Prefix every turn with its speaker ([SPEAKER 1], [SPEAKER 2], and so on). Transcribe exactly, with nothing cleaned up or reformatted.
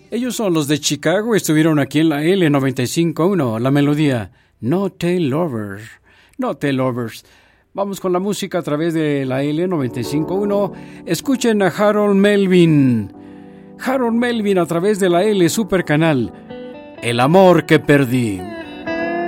[SPEAKER 1] Ellos son los de Chicago, estuvieron aquí en la L noventa y cinco punto uno, la melodía No Te Lovers, No Te Lovers. Vamos con la música a través de la L noventa y cinco punto uno. Escuchen a Harold Melvin. Harold Melvin a través de la L Super Canal. El amor que perdí.